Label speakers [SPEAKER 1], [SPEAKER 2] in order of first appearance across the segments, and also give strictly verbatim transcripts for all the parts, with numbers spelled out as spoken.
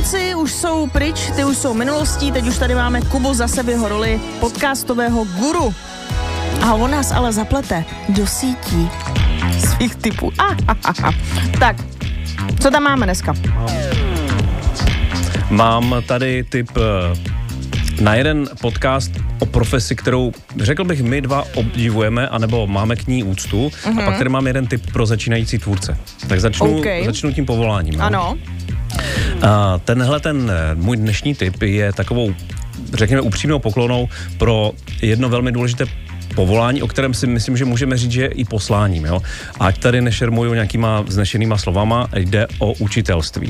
[SPEAKER 1] kluci už jsou pryč, ty už jsou minulostí, teď už tady máme Kubu zase v jeho roli podcastového guru. A on nás ale zaplete do sítí svých typů. Ah, ah, ah, ah. Tak, co tam máme dneska?
[SPEAKER 2] Mám tady tip na jeden podcast o profesi, kterou, řekl bych, my dva obdivujeme, anebo máme k ní úctu. Uh-huh. A pak tady mám jeden tip pro začínající tvůrce. Tak začnu, okay. začnu tím povoláním.
[SPEAKER 1] Ano.
[SPEAKER 2] A tenhle ten můj dnešní tip je takovou, řekněme, upřímnou poklonou pro jedno velmi důležité povolání, o kterém si myslím, že můžeme říct, že je i posláním. Jo? A ať tady nešermuju nějakýma vznešenýma slovama, jde o učitelství.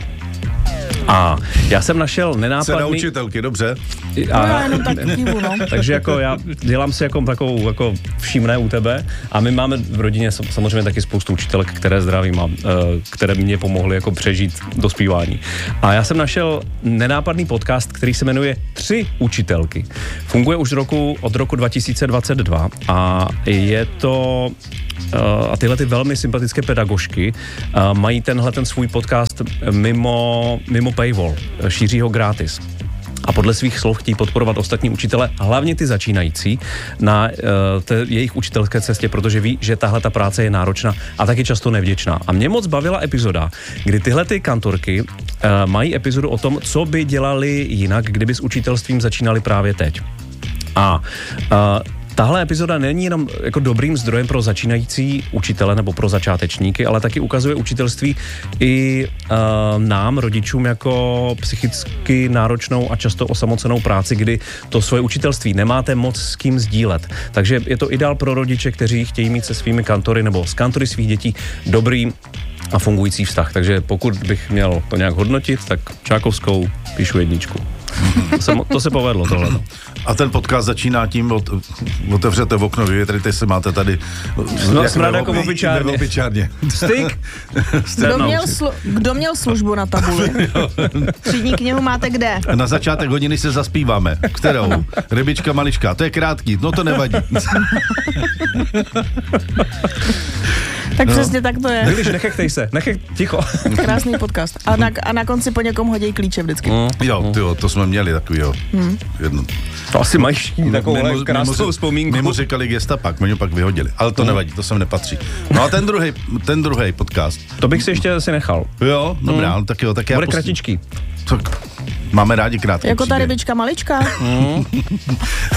[SPEAKER 2] A já jsem našel nenápadný...
[SPEAKER 3] Cena učitelky, dobře.
[SPEAKER 1] A... No, jenom tak dívu, no.
[SPEAKER 2] Takže jako já dělám si jako takovou jako všimné u tebe a my máme v rodině samozřejmě taky spoustu učitelek, které zdravím a které mě pomohly jako přežít dospívání. A já jsem našel nenápadný podcast, který se jmenuje Tři učitelky. Funguje už roku, od roku dva tisíce dvacet dva a je to... a tyhle ty velmi sympatické pedagožky mají tenhle ten svůj podcast mimo, mimo paywall, šíří ho gratis. A podle svých slov chtějí podporovat ostatní učitele, hlavně ty začínající, na uh, té jejich učitelské cestě, protože ví, že tahle ta práce je náročná a taky často nevděčná. A mě moc bavila epizoda, kdy tyhle ty kantorky uh, mají epizodu o tom, co by dělali jinak, kdyby s učitelstvím začínali právě teď. A uh, tahle epizoda není jenom jako dobrým zdrojem pro začínající učitele nebo pro začátečníky, ale taky ukazuje učitelství i uh, nám, rodičům, jako psychicky náročnou a často osamocenou práci, kdy to svoje učitelství nemáte moc s kým sdílet. Takže je to ideál pro rodiče, kteří chtějí mít se svými kantory nebo s kantory svých dětí dobrý a fungující vztah. Takže pokud bych měl to nějak hodnotit, tak Čákovskou píšu jedničku. To se, to se povedlo tohle.
[SPEAKER 3] A ten podcast začíná tím, od, otevřete v okno, vyvětříte se, máte tady...
[SPEAKER 2] No, smrad jako v opičárně.
[SPEAKER 3] V opičárně.
[SPEAKER 2] Styk.
[SPEAKER 1] Kdo měl, slu, kdo měl službu na tabuli? Třídní knihu máte kde?
[SPEAKER 3] Na začátek hodiny se zaspíváme. Kterou? Rybička maličká. To je krátký, no to nevadí.
[SPEAKER 1] Tak no. Přesně tak to je.
[SPEAKER 2] Když nechechtej se, nechech, ticho.
[SPEAKER 1] Krásný podcast. A na, a na konci po někom hodí klíče vždycky.
[SPEAKER 3] Mm. Jo, tyjo, to jsme měli takový, jo. Mm. Jedno.
[SPEAKER 2] To asi mají takovou krásnou vzpomínku.
[SPEAKER 3] Mimo říkali gestapak, mě pak vyhodili. Ale to mm. nevadí, to sem nepatří. No a ten druhý, ten druhý podcast.
[SPEAKER 2] To bych si ještě asi nechal.
[SPEAKER 3] Jo, dobrá, mm. tak jo, tak já
[SPEAKER 2] bude pustím. Kratičký.
[SPEAKER 3] Tak máme rádi krátké.
[SPEAKER 1] Jako ta rybička malička. Mm.